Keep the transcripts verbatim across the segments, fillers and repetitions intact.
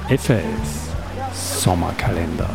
F A S Sommerkalender.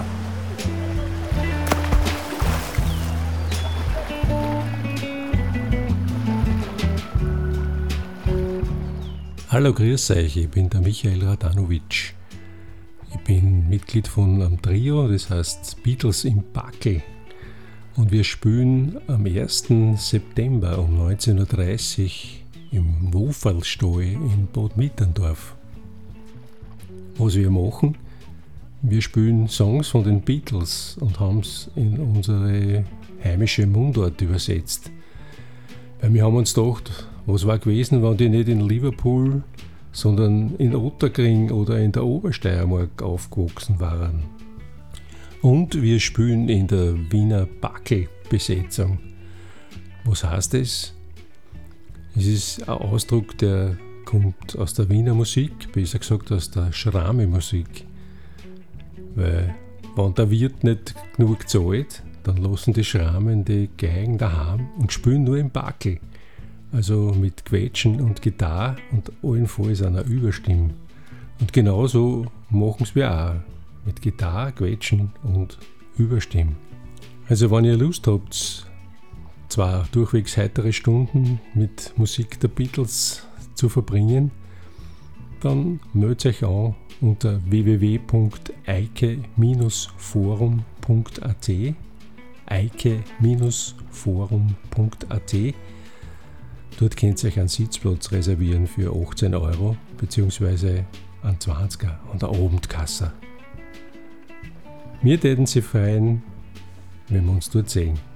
Hallo, grüß euch, ich bin der Michael Radanovic. Ich bin Mitglied von einem Trio, das heißt Beatles im Backel. Und wir spielen am ersten September um neunzehn Uhr dreißig im Woferlstall in Bad Mitterndorf. Was wir machen, wir spielen Songs von den Beatles und haben es in unsere heimische Mundart übersetzt. Weil wir haben uns gedacht, was war gewesen, wenn die nicht in Liverpool, sondern in Otterkring oder in der Obersteiermark aufgewachsen waren. Und wir spielen in der Wiener Backel-Besetzung. Was heißt das? Es ist ein Ausdruck, der kommt aus der Wiener Musik, besser gesagt aus der Schramme-Musik. Weil, wenn der Wirt nicht genug zahlt, dann lassen die Schramen die Geigen daheim und spielen nur im Backel. Also mit Quetschen und Gitarre und allenfalls einer Überstimme. Und genauso machen es wir auch. Mit Gitarre, Quetschen und Überstimme. Also wenn ihr Lust habt, zwei durchwegs heitere Stunden mit Musik der Beatles zu verbringen, dann meldet euch an unter w w w punkt eike forum punkt a t eike forum punkt a t. Dort könnt ihr euch einen Sitzplatz reservieren für achtzehn Euro bzw. einen zwanziger an der Abendkasse. Wir täten Sie freuen, wenn wir uns dort sehen.